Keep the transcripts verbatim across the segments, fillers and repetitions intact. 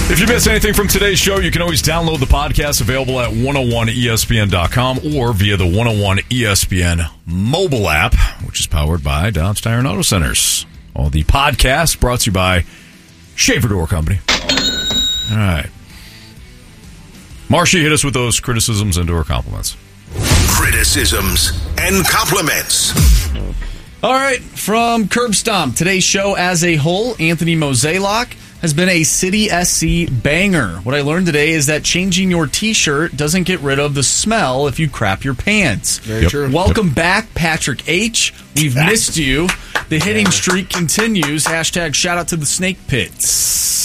If you miss anything from today's show, you can always download the podcast available at one oh one E S P N dot com or via the one oh one E S P N mobile app, which is powered by Dobbs Tire and Auto Centers. All the podcasts brought to you by Schaefer Door Company. All right. Marshy, hit us with those criticisms and or compliments. Criticisms and compliments. All right, from Curb Stomp, today's show as a whole, Anthony Mozeliak has been a City S C banger. What I learned today is that changing your T-shirt doesn't get rid of the smell if you crap your pants. Very Yep. true. Welcome Yep. back, Patrick H. We've missed you. The hitting streak continues. Hashtag shout out to the Snake Pits.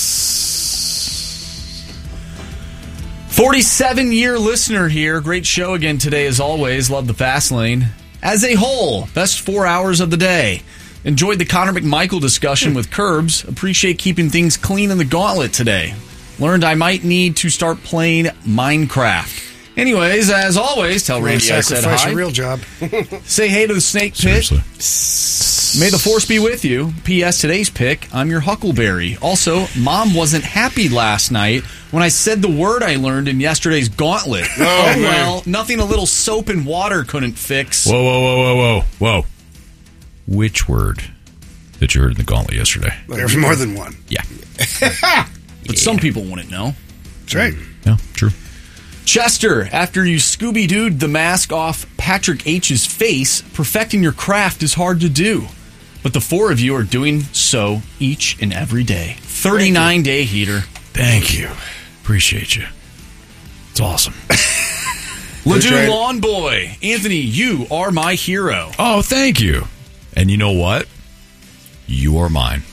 forty-seven-year listener here. Great show again today, as always. Love the fast lane. As a whole, best four hours of the day. Enjoyed the Connor McMichael discussion with Curbs. Appreciate keeping things clean in the gauntlet today. Learned I might need to start playing Minecraft. Anyways, as always, tell Randy I said Sacrifice hi. a real job. Say hey to the Snake Pit. Seriously. May the force be with you. P S. Today's pick, I'm your Huckleberry. Also, Mom wasn't happy last night when I said the word I learned in yesterday's gauntlet. Oh, man. well, nothing a little soap and water couldn't fix. Whoa, whoa, whoa, whoa, whoa, whoa. Which word that you heard in the gauntlet yesterday? There's more than one. Yeah. But some people wouldn't know. That's right. Yeah, true. Chester, after you Scooby-Dooed the mask off Patrick H's face, perfecting your craft is hard to do. But the four of you are doing so each and every day. thirty-nine day heater. Thank you. Appreciate you. It's awesome. Ledoux Lawn Boy. Anthony, you are my hero. Oh, thank you. And you know what? You are mine.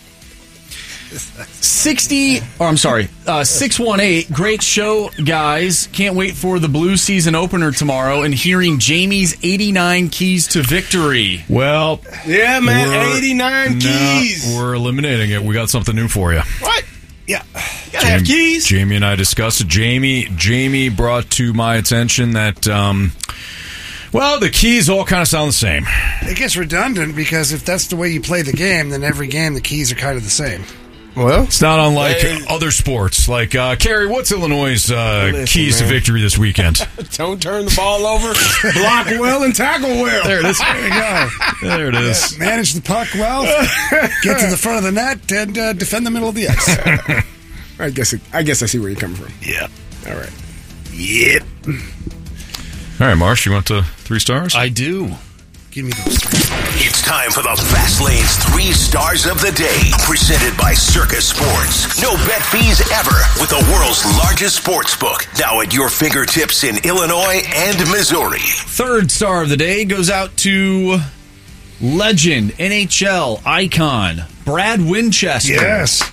sixty, or I'm sorry, uh, six one eight. Great show, guys. Can't wait for the Blue season opener tomorrow and hearing Jamie's eighty-nine keys to victory. Well, Yeah, man, we're- eighty-nine no, keys. we're eliminating it. We got something new for you. What? Yeah. You gotta have keys. Jamie and I discussed it. Jamie, Jamie brought to my attention that, um, well, the keys all kind of sound the same. It gets redundant because if that's the way you play the game, then every game the keys are kind of the same. Well, It's not unlike Hey. other sports. Like, uh, Kerry, what's Illinois' uh, Listen, keys man. to victory this weekend? don't turn the ball over, block well, and tackle well. There it is. There you go. There it is. Manage the puck well, get to the front of the net, and uh, defend the middle of the ice. I guess it, I guess I see where you're coming from. Yeah. All right. Yep. All right, Marsh, you want to three stars? I do. Give me those three. It's time for the Fast Lane's Three Stars of the Day, presented by Circus Sports. No bet fees ever with the world's largest sports book, now at your fingertips in Illinois and Missouri. Third star of the day goes out to legend, N H L icon, Brad Winchester. Yes.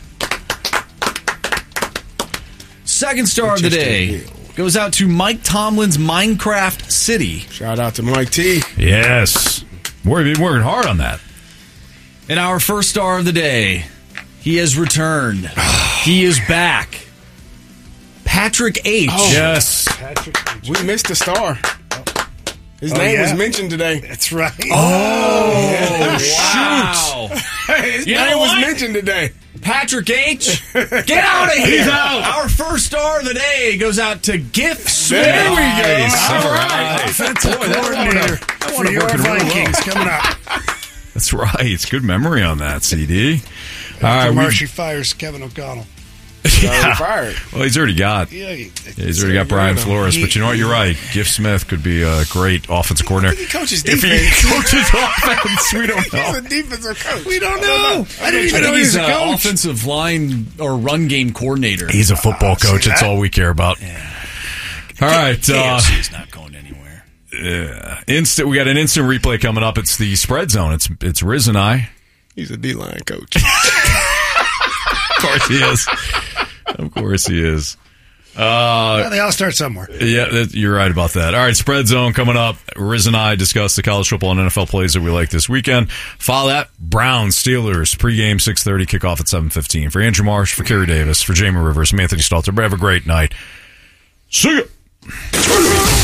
Second star of the day goes out to Mike Tomlin's Minecraft City. Shout out to Mike T. Yes. We've been working hard on that. And our first star of the day, he has returned. He is back. Patrick H. Yes. We missed a star. His Oh, name yeah? was mentioned today. That's right. Oh, Wow. His You name know was what? mentioned today. Patrick H. Get out of here. He's out. Our first star of the day goes out to Giff Smith. There we go. Nice. All All right. right. Offensive Boy, that coordinator one- for your working really well. Vikings coming up. That's right. Good memory on that, C D. All right. we- Marshy fires Kevin O'Connell. yeah. Fired. Well, he's already got. Yeah, he, Yeah, he's already got Brian Flores, but you know what? You're right. Giff Smith could be a great offensive coordinator. He coaches If he defense. coaches offense, we don't He's know. a defensive coach. we don't know. I didn't I even know think he was he's a an coach. offensive line or run game coordinator. He's a football see coach. That's that? all we care about. All right. K Uh, F C's not going anywhere. yeah. Instant. We got an instant replay coming up. It's the spread zone. It's it's Riz and I. He's a D-line coach. Of course he is. Of course he is. Well, they all start somewhere. Yeah, that, you're right about that. All right, spread zone coming up. Riz and I discuss the college football and N F L plays that we like this weekend. Follow that. Browns, Steelers, pregame six thirty, kickoff at seven fifteen. For Andrew Marsh, for Kerry Davis, for Jamie Rivers, I'm Anthony Stalter. Have a great night. See ya. Make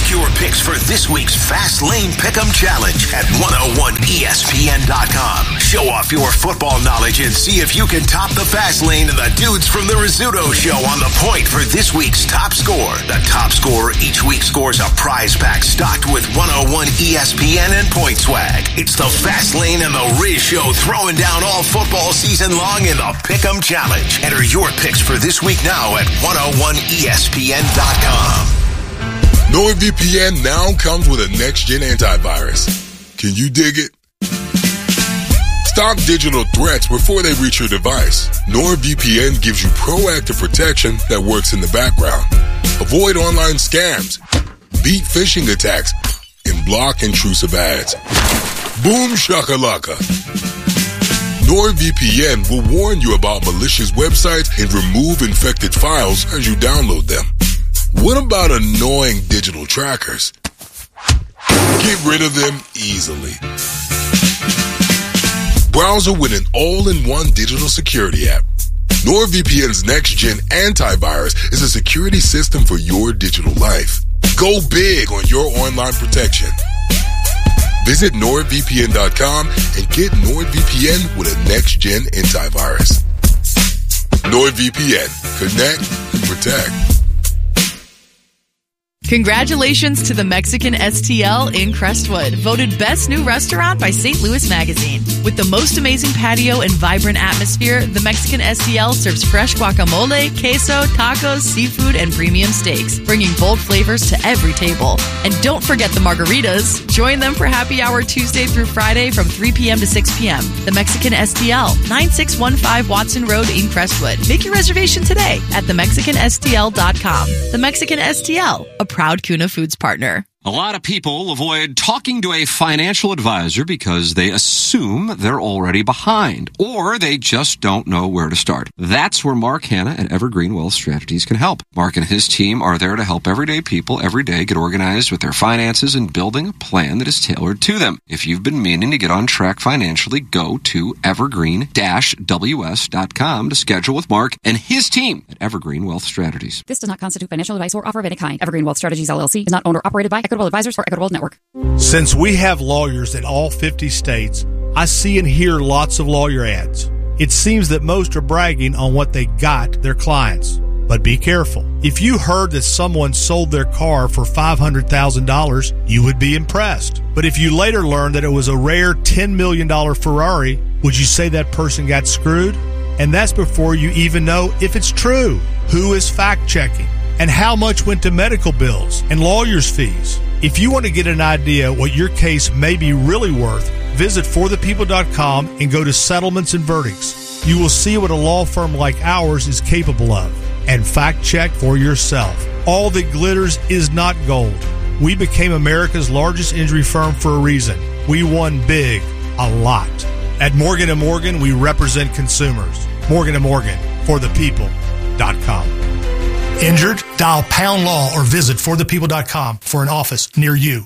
Make your picks for this week's Fast Lane Pick'em Challenge at one oh one E S P N dot com. Show off your football knowledge and see if you can top the Fast Lane and the dudes from the Rizzuto Show on the point for this week's top score. The top scorer each week scores a prize pack stocked with one oh one E S P N and point swag. It's the Fast Lane and the Riz Show throwing down all football season long in the Pick'em Challenge. Enter your picks for this week now at one oh one E S P N dot com. NordVPN now comes with a next-gen antivirus. Can you dig it? Stop digital threats before they reach your device. NordVPN gives you proactive protection that works in the background. Avoid online scams, beat phishing attacks, and block intrusive ads. Boom shakalaka. NordVPN will warn you about malicious websites and remove infected files as you download them. What about annoying digital trackers? Get rid of them easily. Browser with an all-in-one digital security app. NordVPN's next-gen antivirus is a security system for your digital life. Go big on your online protection. Visit Nord V P N dot com and get NordVPN with a next-gen antivirus. NordVPN. Connect and protect. Congratulations to the Mexican S T L in Crestwood, voted Best New Restaurant by Saint Louis Magazine. With the most amazing patio and vibrant atmosphere, the Mexican S T L serves fresh guacamole, queso, tacos, seafood, and premium steaks, bringing bold flavors to every table. And don't forget the margaritas. Join them for happy hour Tuesday through Friday from three p.m. to six p.m. The Mexican S T L, nine six one five Watson Road in Crestwood. Make your reservation today at the mexican s t l dot com. The Mexican S T L, a proud Kuna Foods partner. A lot of people avoid talking to a financial advisor because they assume they're already behind, or they just don't know where to start. That's where Mark Hanna at Evergreen Wealth Strategies can help. Mark and his team are there to help everyday people every day get organized with their finances and building a plan that is tailored to them. If you've been meaning to get on track financially, go to evergreen dash w s dot com to schedule with Mark and his team at Evergreen Wealth Strategies. This does not constitute financial advice or offer of any kind. Evergreen Wealth Strategies, L L C is not owned or operated by Equitable Advisors or Equitable Network. Since we have lawyers in all fifty states, I see and hear lots of lawyer ads. It seems that most are bragging on what they got their clients. But be careful. If you heard that someone sold their car for five hundred thousand dollars, you would be impressed. But if you later learned that it was a rare ten million dollars Ferrari, would you say that person got screwed? And that's before you even know if it's true. Who is fact-checking? And how much went to medical bills and lawyers' fees? If you want to get an idea what your case may be really worth, visit for the people dot com and go to Settlements and Verdicts. You will see what a law firm like ours is capable of. And fact-check for yourself. All that glitters is not gold. We became America's largest injury firm for a reason. We won big, a lot. At Morgan and Morgan, we represent consumers. Morgan and Morgan, for the people dot com. Injured? Dial pound law or visit for the people dot com for an office near you.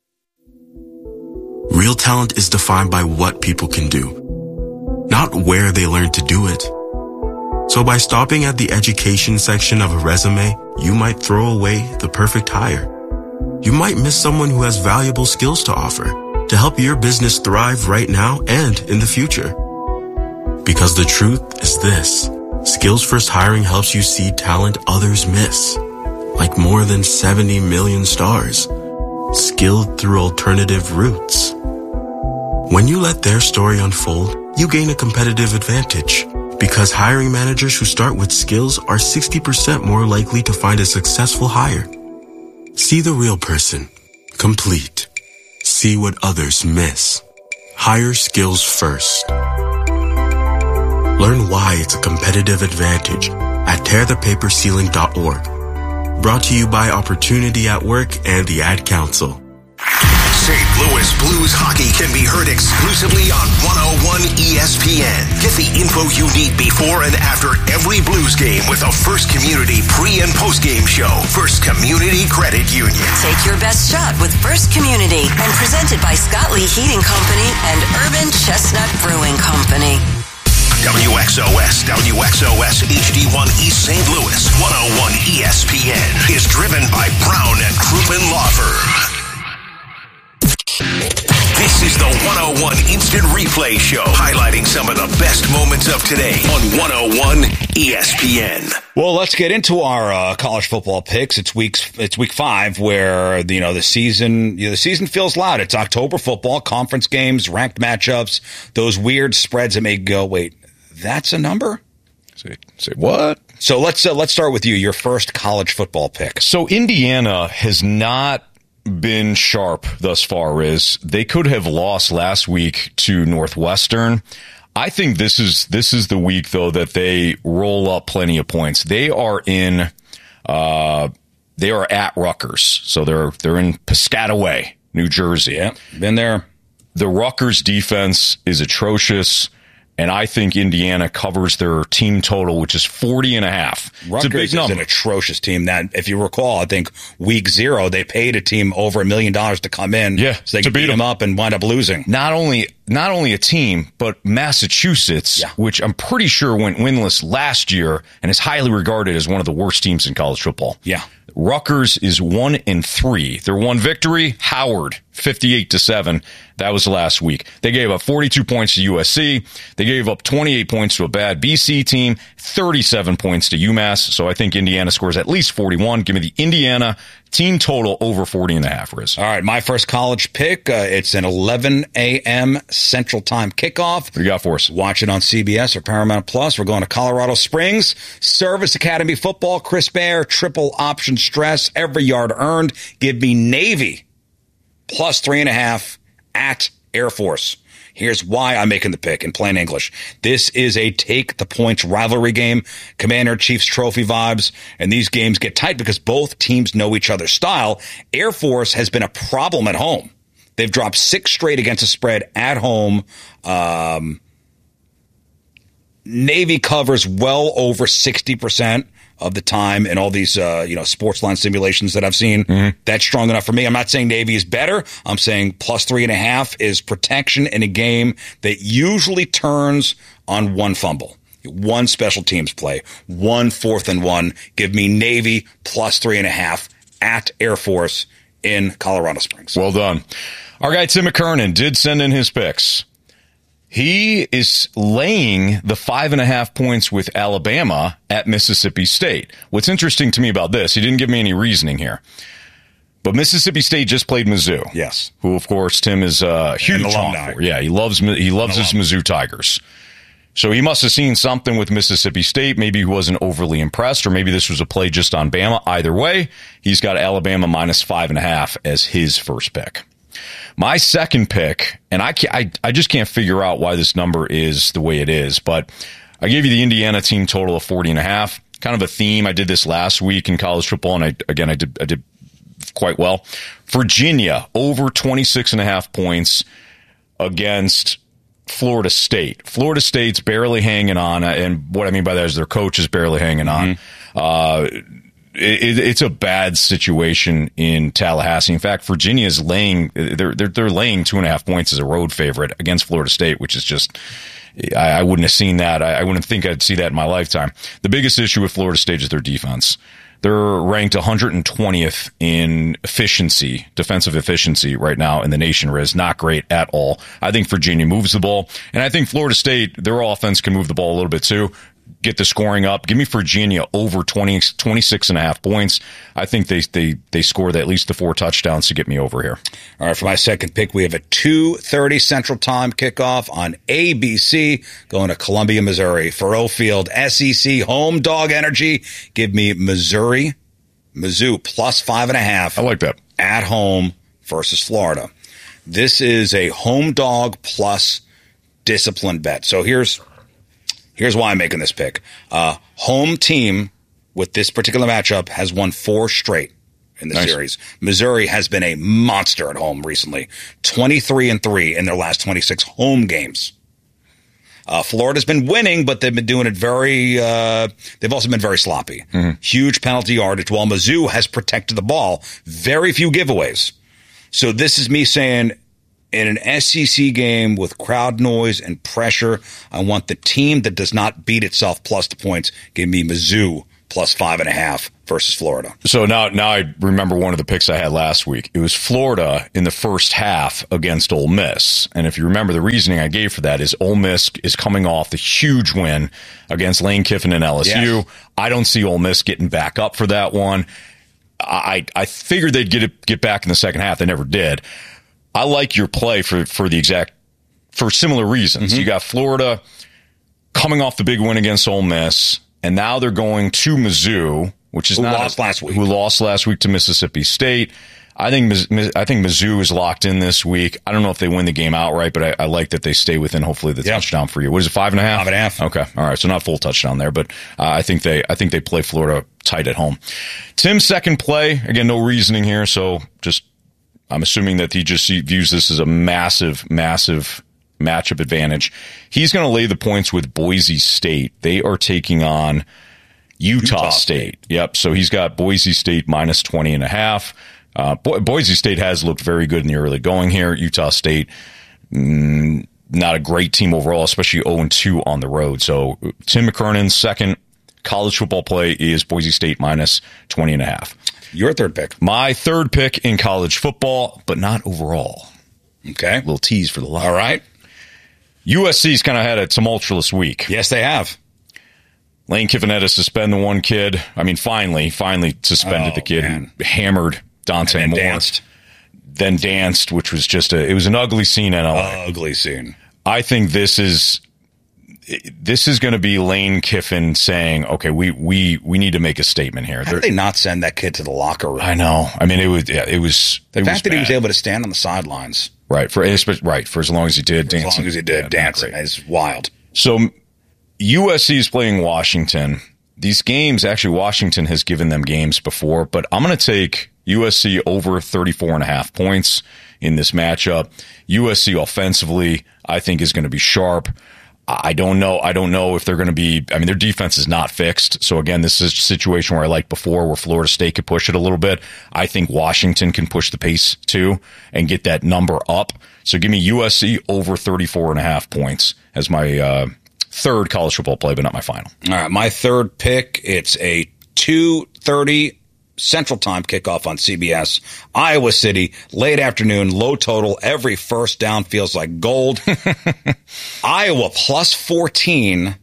Real talent is defined by what people can do, not where they learn to do it. So by stopping at the education section of a resume, you might throw away the perfect hire. You might miss someone who has valuable skills to offer to help your business thrive right now and in the future. Because the truth is this. Skills First Hiring helps you see talent others miss, like more than seventy million stars, skilled through alternative routes. When you let their story unfold, you gain a competitive advantage, because hiring managers who start with skills are sixty percent more likely to find a successful hire. See the real person, complete. See what others miss. Hire skills first. Learn why it's a competitive advantage at tear the paper ceiling dot org. Brought to you by Opportunity at Work and the Ad Council. Saint Louis Blues hockey can be heard exclusively on one oh one E S P N. Get the info you need before and after every Blues game with a First Community pre- and post-game show. First Community Credit Union. Take your best shot with First Community and presented by Scott Lee Heating Company and Urban Chestnut Brewing Company. W X O S, W X O S H D one East Saint Louis, one oh one E S P N is driven by Brown and and Crouppen Law Firm. This is the one oh one Instant Replay Show, highlighting some of the best moments of today on one oh one E S P N. Well, let's get into our uh, college football picks. It's weeks. It's week five, where you know the season. You know, the season feels loud. It's October football, conference games, ranked matchups, those weird spreads that make go, wait, that's a number. Say, say what? So let's uh, let's start with you. Your first college football pick. So Indiana has not been sharp thus far. Is they could have lost last week to Northwestern. I think this is this is the week though that they roll up plenty of points. They are in uh, they are at Rutgers, so they're they're in Piscataway, New Jersey. Yeah, been there. The Rutgers defense is atrocious. And I think Indiana covers their team total, which is forty and a half. Rutgers it's a big number. Is an atrocious team. That, if you recall, I think week zero, they paid a team over a million dollars to come in. Yeah, so they could beat them. them up and wind up losing. Not only, not only a team, but Massachusetts, yeah. which I'm pretty sure went winless last year and is highly regarded as one of the worst teams in college football. Yeah. Rutgers is one and three. Their one victory, Howard, fifty-eight to seven. That was last week. They gave up forty-two points to U S C. They gave up twenty-eight points to a bad B C team, thirty-seven points to UMass. So I think Indiana scores at least forty-one. Give me the Indiana team total over forty and a half, Riz. All right, my first college pick. Uh, it's an eleven a.m. Central Time kickoff. What do you got for us? Watch it on C B S or Paramount Plus. We're going to Colorado Springs. Service Academy football. Chris Bear, triple option stress. Every yard earned. Give me Navy plus three and a half at Air Force. Here's why I'm making the pick in plain English. This is a take the points rivalry game, Commander Chiefs trophy vibes, and these games get tight because both teams know each other's style. Air Force has been a problem at home. They've dropped six straight against the spread at home. Um, Navy covers well over sixty percent of the time in all these, uh, you know, sports line simulations that I've seen. Mm-hmm. That's strong enough for me. I'm not saying Navy is better. I'm saying plus three and a half is protection in a game that usually turns on one fumble, one special teams play, one fourth and one. Give me Navy plus three and a half at Air Force in Colorado Springs. Well done. Our guy Tim McKernan did send in his picks. He is laying the five and a half points with Alabama at Mississippi State. What's interesting to me about this, he didn't give me any reasoning here, but Mississippi State just played Mizzou. Yes. Who, of course, Tim is a huge fan for. Yeah, he loves, he loves his Mizzou Tigers. So he must have seen something with Mississippi State. Maybe he wasn't overly impressed, or maybe this was a play just on Bama. Either way, he's got Alabama minus five and a half as his first pick. My second pick, and I, can't, I I just can't figure out why this number is the way it is, but I gave you the Indiana team total of forty and a half. Kind of a theme. I did this last week in college football, and I again I did I did quite well. Virginia over twenty-six and a half points against Florida State. Florida State's barely hanging on, and what I mean by that is their coach is barely hanging on. Mm-hmm. Uh, It, it's a bad situation in Tallahassee. In fact, Virginia is laying they're, they're they're laying two and a half points as a road favorite against Florida State, which is just I, I wouldn't have seen that. I, I wouldn't think I'd see that in my lifetime. The biggest issue with Florida State is their defense. They're ranked one hundred twentieth in efficiency, defensive efficiency right now in the nation. Riz, not great at all. I think Virginia moves the ball, and I think Florida State, their offense can move the ball a little bit too. Get the scoring up. Give me Virginia over twenty, twenty-six and a half points. I think they, they, they scored at least the four touchdowns to get me over here. All right, for my second pick, we have a two thirty Central Time kickoff on A B C going to Columbia, Missouri. Faurot Field, S E C, home dog energy. Give me Missouri, Mizzou plus five and a half. I like that. At home versus Florida. This is a home dog plus discipline bet. So here's Here's why I'm making this pick. Uh, home team with this particular matchup has won four straight in the nice. series. Missouri has been a monster at home recently. twenty-three and three in their last twenty-six home games. Uh, Florida's been winning, but they've been doing it very, uh, they've also been very sloppy. Mm-hmm. Huge penalty yardage, while Mizzou has protected the ball. Very few giveaways. So this is me saying, in an S E C game with crowd noise and pressure, I want the team that does not beat itself plus the points. Give me Mizzou plus five and a half versus Florida. So now, now I remember one of the picks I had last week. It was Florida in the first half against Ole Miss. And if you remember, the reasoning I gave for that is Ole Miss is coming off the huge win against Lane Kiffin and L S U. Yes. I don't see Ole Miss getting back up for that one. I, I figured they'd get it, get back in the second half. They never did. I like your play for, for the exact, for similar reasons. Mm-hmm. You got Florida coming off the big win against Ole Miss, and now they're going to Mizzou, which is who not lost a, last week. Who lost last week to Mississippi State. I think I think Mizzou is locked in this week. I don't know if they win the game outright, but I, I like that they stay within hopefully the yep. touchdown for you. What is it, five and a half? Five and a half. Okay, all right. So not full touchdown there, but uh, I think they I think they play Florida tight at home. Tim's second play, again, no reasoning here, so just I'm assuming that he just views this as a massive, massive matchup advantage. He's going to lay the points with Boise State. They are taking on Utah, Utah State. State. Yep. So he's got Boise State minus twenty and a half. Uh, Bo- Boise State has looked very good in the early going here. Utah State, mm, not a great team overall, especially oh and two on the road. So Tim McKernan's second college football play is Boise State minus twenty and a half. Your third pick. My third pick in college football, but not overall. Okay. A little tease for the line. All right. U S C's kind of had a tumultuous week. Yes, they have. Lane Kiffin had to suspend the one kid. I mean, finally, finally suspended oh, the kid man. who hammered Dante and Moore. Danced. Then danced, which was just a, it was an ugly scene in L A. Ugly scene. I think this is, this is going to be Lane Kiffin saying, okay, we, we, we need to make a statement here. How did they not send that kid to the locker room? I know. I mean, it was, yeah, it was, the it fact was that bad. he was able to stand on the sidelines. Right. For, right. For as long as he did for dancing. As long as he did yeah, dancing. It's wild. So U S C is playing Washington. These games, actually, Washington has given them games before, but I'm going to take U S C over thirty-four and a half points in this matchup. U S C offensively, I think, is going to be sharp. I don't know. I don't know if they're going to be, I mean, their defense is not fixed. So again, this is a situation where I liked before where Florida State could push it a little bit. I think Washington can push the pace too and get that number up. So give me U S C over thirty-four and a half points as my, uh, third college football play, but not my final. All right. My third pick, it's a two thirty Central Time kickoff on C B S. Iowa City, late afternoon, low total. Every first down feels like gold. Iowa plus fourteen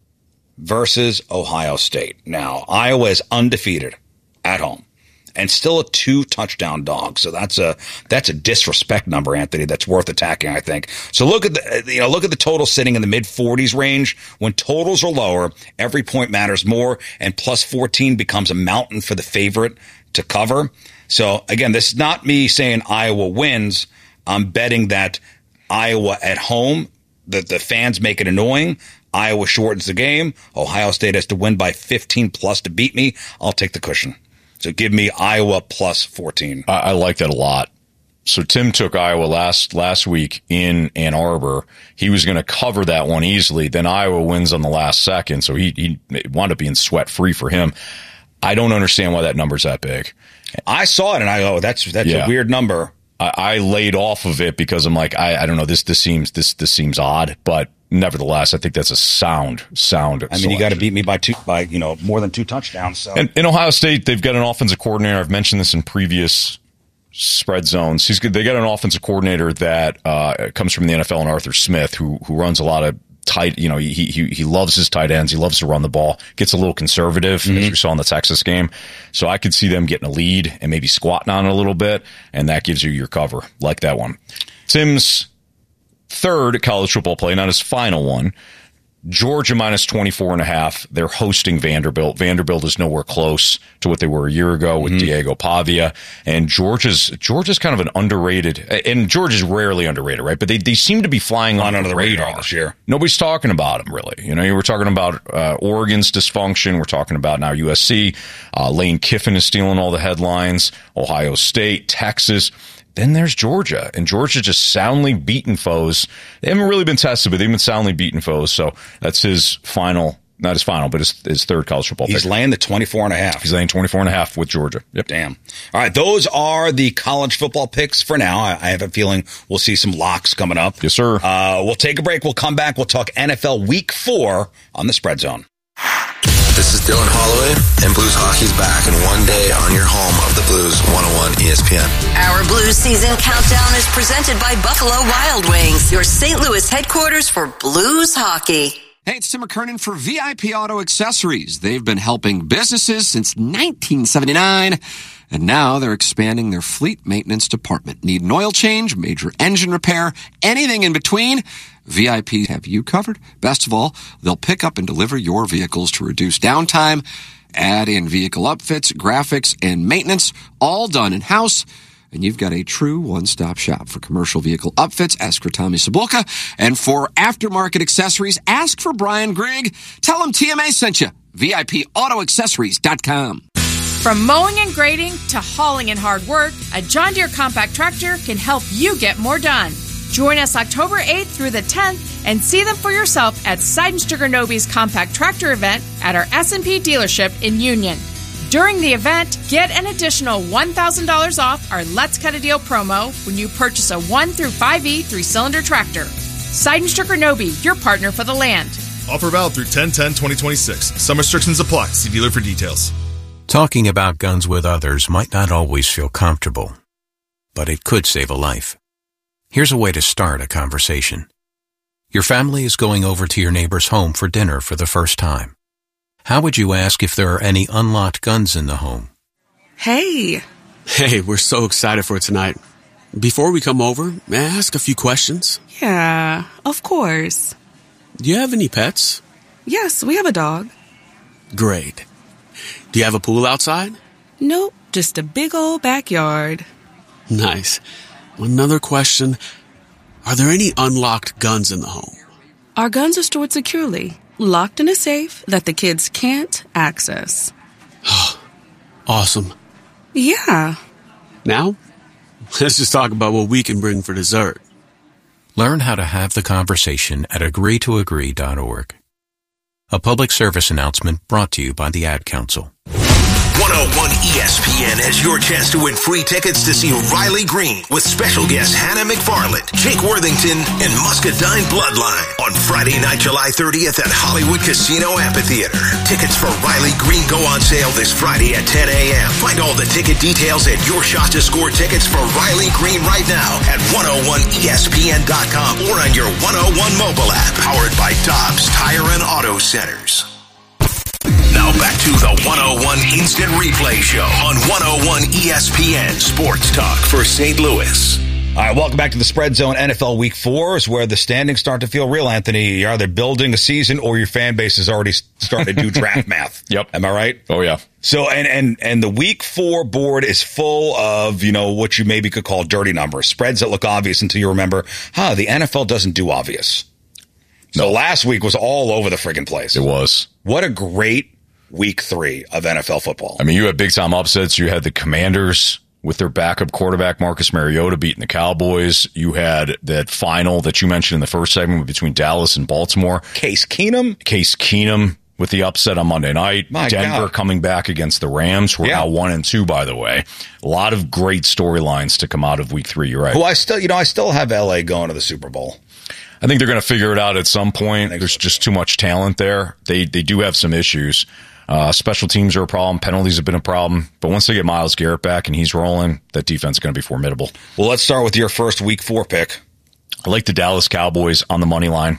versus Ohio State. Now, Iowa is undefeated at home and still a two touchdown dog. So that's a that's a disrespect number, Anthony, that's worth attacking, I think. So look at the you know look at the total sitting in the mid forties range. When totals are lower, every point matters more, and plus fourteen becomes a mountain for the favorite to cover. So again, this is not me saying Iowa wins. I'm betting that Iowa at home, that the fans make it annoying. Iowa shortens the game. Ohio State has to win by fifteen plus to beat me. I'll take the cushion. So give me Iowa plus fourteen. I, I like that a lot. So Tim took Iowa last last week in Ann Arbor. He was going to cover that one easily. Then Iowa wins on the last second, so he, he wound up being sweat free for him. I don't understand why that number's that big. I saw it and I go, oh, that's that's yeah. a weird number. I, I laid off of it because I'm like, I, I don't know, this this seems this this seems odd, but nevertheless, I think that's a sound, sound. I mean, selection. You got to beat me by two, by you know, more than two touchdowns. So. And in Ohio State, they've got an offensive coordinator. I've mentioned this in previous spread zones. He's good. They got an offensive coordinator that uh, comes from the N F L, and Arthur Smith, who who runs a lot of tight. You know, he he he loves his tight ends. He loves to run the ball. Gets a little conservative, mm-hmm. as we saw in the Texas game. So I could see them getting a lead and maybe squatting on it a little bit, and that gives you your cover. Like that one. Tim's third college football play, not his final one. Georgia minus twenty-four and a half. They're hosting Vanderbilt. Vanderbilt is nowhere close to what they were a year ago with mm-hmm. Diego Pavia. And Georgia's Georgia's kind of an underrated, and Georgia's rarely underrated, right? But they, they seem to be flying on under the radar. radar this year. Nobody's talking about them, really. You know, you were talking about uh, Oregon's dysfunction. We're talking about now U S C. Uh, Lane Kiffin is stealing all the headlines. Ohio State, Texas. Then there's Georgia, and Georgia just soundly beaten foes. They haven't really been tested, but they've been soundly beaten foes. So that's his final, not his final, but his, his third college football pick. He's laying the twenty-four and a half. He's laying twenty-four and a half with Georgia. Yep. Damn. All right. Those are the college football picks for now. I, I have a feeling we'll see some locks coming up. Yes, sir. Uh, we'll take a break. We'll come back. We'll talk N F L week four on the Spread Zone. This is Dylan Holloway, Thursday, and Blues hockey's back in one day on your home of the Blues, one oh one E S P N. Our Blues season countdown is presented by Buffalo Wild Wings, your Saint Louis headquarters for Blues hockey. Hey, it's Tim McKernan for V I P Auto Accessories. They've been helping businesses since nineteen seventy-nine, and now they're expanding their fleet maintenance department. Need an oil change, major engine repair, anything in between? V I P have you covered. Best of all, they'll pick up and deliver your vehicles to reduce downtime, add in vehicle upfits, graphics, and maintenance, all done in-house. And you've got a true one-stop shop for commercial vehicle upfits. Ask for Tommy Cibulka. And for aftermarket accessories, ask for Brian Grigg. Tell him T M A sent you. V I P auto accessories dot com. From mowing and grading to hauling and hard work, a John Deere compact tractor can help you get more done. Join us October eighth through the tenth and see them for yourself at Seidenstricker Nobe's compact tractor event at our S and P dealership in Union. During the event, get an additional one thousand dollars off our Let's Cut a Deal promo when you purchase a one through five E three-cylinder tractor. Seidenstricker Nobe, your partner for the land. Offer valid through ten ten twenty twenty-six. Some restrictions apply. See dealer for details. Talking about guns with others might not always feel comfortable, but it could save a life. Here's a way to start a conversation. Your family is going over to your neighbor's home for dinner for the first time. How would you ask if there are any unlocked guns in the home? Hey. Hey, we're so excited for tonight. Before we come over, may I ask a few questions? Yeah, of course. Do you have any pets? Yes, we have a dog. Great. Do you have a pool outside? Nope, just a big old backyard. Nice. Another question. Are there any unlocked guns in the home? Our guns are stored securely, locked in a safe that the kids can't access. Awesome. Yeah. Now, let's just talk about what we can bring for dessert. Learn how to have the conversation at agree to agree dot org. A public service announcement brought to you by the Ad Council. one oh one E S P N has your chance to win free tickets to see Riley Green with special guests Hannah McFarland, Jake Worthington, and Muscadine Bloodline on Friday night, July thirtieth at Hollywood Casino Amphitheater. Tickets for Riley Green go on sale this Friday at ten a.m. Find all the ticket details at Your Shot to Score tickets for Riley Green right now at one oh one E S P N dot com or on your one oh one mobile app, powered by Dobbs Tire and Auto Centers. Now back to the one oh one Instant Replay Show on one oh one E S P N Sports Talk for Saint Louis. All right, welcome back to the Spread Zone. N F L Week four is where the standings start to feel real, Anthony. You're either building a season or your fan base is already starting to do draft math. Yep. Am I right? Oh, yeah. So, and, and, and the Week four board is full of, you know, what you maybe could call dirty numbers, spreads that look obvious until you remember, huh, the N F L doesn't do obvious. So no. Last week was all over the friggin' place. It was. What a great Week three of N F L football. I mean, you had big-time upsets. You had the Commanders with their backup quarterback, Marcus Mariota, beating the Cowboys. You had that final that you mentioned in the first segment between Dallas and Baltimore. Case Keenum. Case Keenum with the upset on Monday night. My Denver God. coming back against the Rams, who are Yeah. now one and two, by the way. A lot of great storylines to come out of Week three. You're right. Who I still, you know, I still have L A going to the Super Bowl. I think they're going to figure it out at some point. There's just too much talent there. They they do have some issues. Uh, special teams are a problem. Penalties have been a problem. But once they get Myles Garrett back and he's rolling, that defense is going to be formidable. Well, let's start with your first Week four pick. I like the Dallas Cowboys on the money line.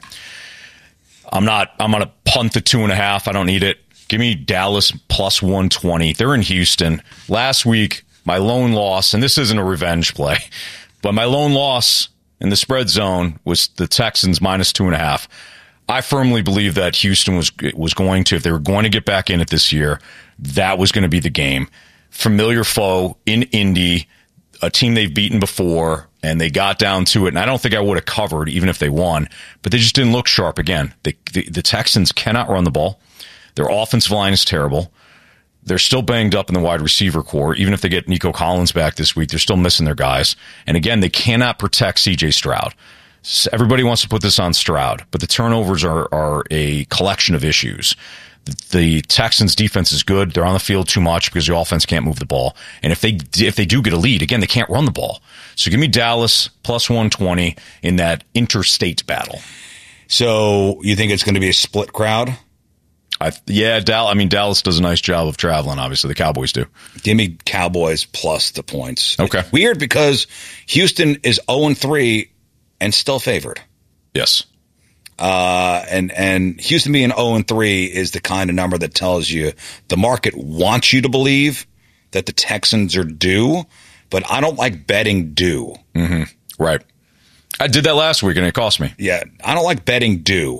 I'm not. I'm going to punt the two and a half. I don't need it. Give me Dallas plus one twenty. They're in Houston. Last week, my lone loss, and this isn't a revenge play, but my lone loss in the spread zone was the Texans minus two and a half. I firmly believe that Houston was was going to, if they were going to get back in it this year, that was going to be the game. Familiar foe in Indy, a team they've beaten before, and they got down to it. And I don't think I would have covered even if they won, but they just didn't look sharp again. They, the, the Texans cannot run the ball. Their offensive line is terrible. They're still banged up in the wide receiver core. Even if they get Nico Collins back this week, they're still missing their guys. And again, they cannot protect C J Stroud. Everybody wants to put this on Stroud, but the turnovers are, are a collection of issues. The, the Texans' defense is good. They're on the field too much because the offense can't move the ball. And if they if they do get a lead, again, they can't run the ball. So give me Dallas plus one twenty in that interstate battle. So you think it's going to be a split crowd? I, yeah, Dallas, I mean, Dallas does a nice job of traveling, obviously. The Cowboys do. Give me Cowboys plus the points. Okay. Weird because Houston is oh and three and still favored. Yes. Uh, and, and Houston being oh and three is the kind of number that tells you the market wants you to believe that the Texans are due, but I don't like betting due. Mm-hmm. Right. I did that last week and it cost me. Yeah. I don't like betting due.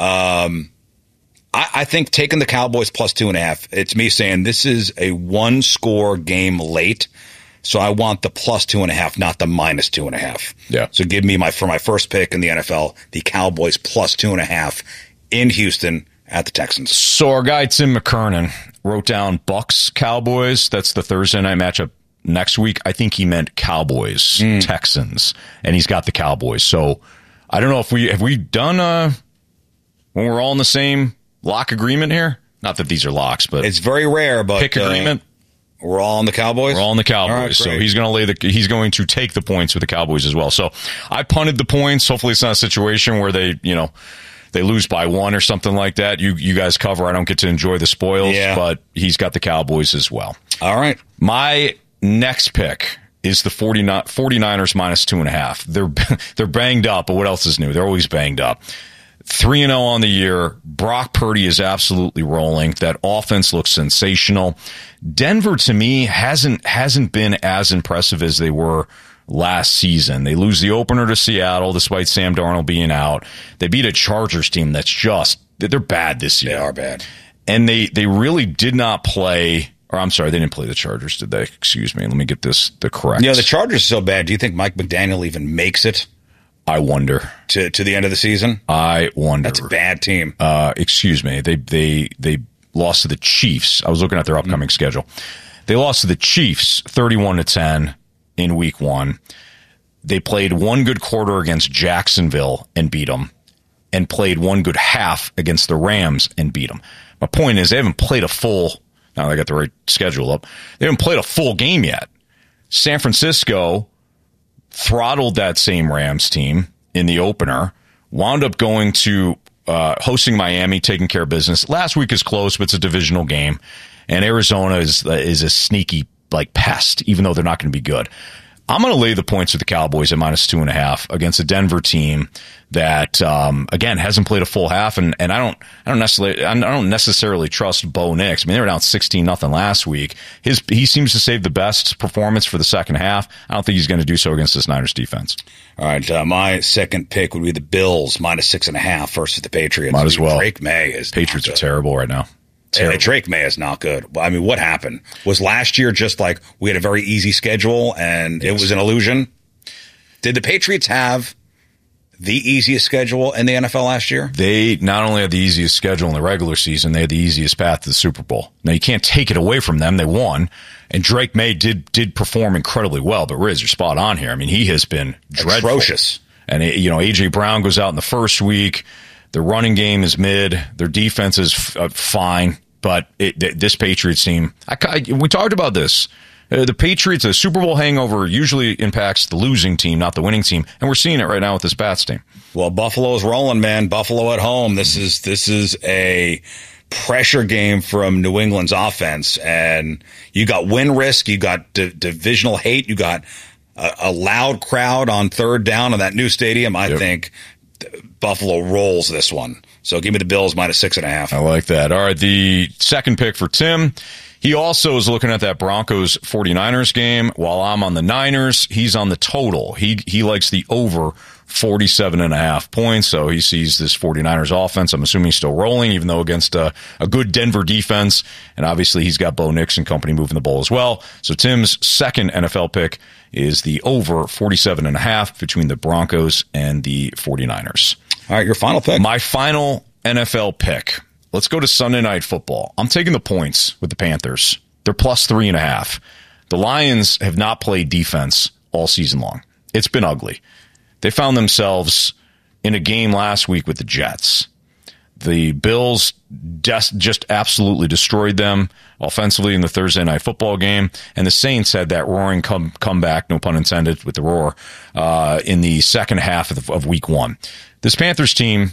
Um, I, I think taking the Cowboys plus two and a half, it's me saying this is a one score game late. So I want the plus two and a half, not the minus two and a half. Yeah. So give me my, for my first pick in the N F L, the Cowboys plus two and a half in Houston at the Texans. So our guy, Tim McKernan, wrote down Bucks Cowboys. That's the Thursday night matchup next week. I think he meant Cowboys, mm. Texans, and he's got the Cowboys. So I don't know if we, have we done, uh, when we're all in the same lock agreement here? Not that these are locks, but it's very rare, but pick agreement. Uh, we're all on the Cowboys. We're all on the Cowboys. Right, so he's going to lay the, he's going to take the points with the Cowboys as well. So I punted the points. Hopefully it's not a situation where they, you know, they lose by one or something like that. You, you guys cover. I don't get to enjoy the spoils, yeah. but he's got the Cowboys as well. All right. My next pick is the 49ers minus two and a half. They're, they're banged up, but what else is new? They're always banged up. three and oh on the year. Brock Purdy is absolutely rolling. That offense looks sensational. Denver, to me, hasn't hasn't been as impressive as they were last season. They lose the opener to Seattle despite Sam Darnold being out. They beat a Chargers team that's just, they're bad this year. They are bad. And they, they really did not play, or I'm sorry, they didn't play the Chargers, did they? Excuse me. Let me get this the correct. Yeah, the Chargers are so bad. Do you think Mike McDaniel even makes it? I wonder. To to the end of the season? I wonder. That's a bad team. Uh, excuse me. They they they lost to the Chiefs. I was looking at their upcoming mm. schedule. They lost to the Chiefs thirty-one to ten in week one. They played one good quarter against Jacksonville and beat them, and played one good half against the Rams and beat them. My point is they haven't played a full, now they got the right schedule up, they haven't played a full game yet. San Francisco throttled that same Rams team in the opener, wound up going to uh, hosting Miami, taking care of business. Last week is close, but it's a divisional game, and Arizona is uh, is a sneaky like pest, even though they're not going to be good. I'm going to lay the points with the Cowboys at minus two and a half against a Denver team that, um, again, hasn't played a full half, and, and I don't, I don't necessarily, I don't necessarily trust Bo Nix. I mean, they were down sixteen nothing last week. His, he seems to save the best performance for the second half. I don't think he's going to do so against this Niners defense. All right, uh, my second pick would be the Bills minus six and a half versus the Patriots. Might as well. Drake May is Patriots are terrible right now. Terrible. Drake May is not good. I mean, what happened? Was last year just like we had a very easy schedule and yes. it was an illusion? Did the Patriots have the easiest schedule in the N F L last year? They not only had the easiest schedule in the regular season, they had the easiest path to the Super Bowl. Now, you can't take it away from them. They won. And Drake May did did perform incredibly well. But Riz, you're spot on here. I mean, he has been dreadful. Atrocious. And, you know, A J Brown goes out in the first week. Their running game is mid. Their defense is f- uh, fine. But it, th- this Patriots team, I, I, we talked about this. Uh, the Patriots, a Super Bowl hangover usually impacts the losing team, not the winning team. And we're seeing it right now with this Pats team. Well, Buffalo's rolling, man. Buffalo at home. This is this is a pressure game from New England's offense. And you got win risk. You got d- divisional hate. You got a, a loud crowd on third down in that new stadium. I yep. think Buffalo rolls this one. So give me the Bills minus six and a half. I like that. All right, the second pick for Tim. He also is looking at that Broncos 49ers game. While I'm on the Niners, he's on the total. He he likes the over forty-seven and a half points. So he sees this 49ers offense. I'm assuming he's still rolling, even though against a, a good Denver defense. And obviously he's got Bo Nix and company moving the ball as well. So Tim's second N F L pick is the over forty-seven and a half between the Broncos and the 49ers. All right, your final pick. My final N F L pick. Let's go to Sunday Night Football. I'm taking the points with the Panthers. They're plus three and a half. The Lions have not played defense all season long. It's been ugly. They found themselves in a game last week with the Jets. The Bills des- just absolutely destroyed them offensively in the Thursday Night Football game. And the Saints had that roaring come comeback, no pun intended, with the roar, uh, in the second half of, the, of week one. This Panthers team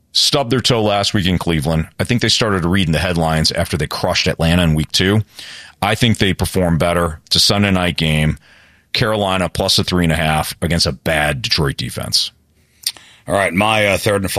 stubbed their toe last week in Cleveland. I think they started reading the headlines after they crushed Atlanta in week two. I think they perform better. It's a Sunday night game. Carolina plus a three and a half against a bad Detroit defense. All right, my uh, third and final.